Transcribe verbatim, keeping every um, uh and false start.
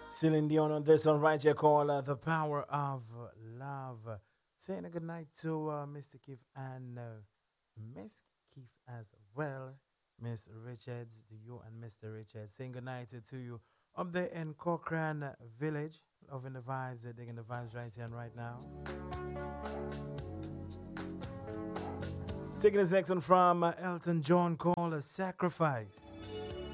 Celine Dion on this one right here called uh, The Power of Love. Saying a good night to uh, mister Keith and uh, Miss Keith as well. Miss Richards, to you and mister Richards. Saying good night to you up there in Cochrane Village. Loving the vibes, uh, digging the vibes right here and right now. Taking this next one from uh, Elton John called a Sacrifice.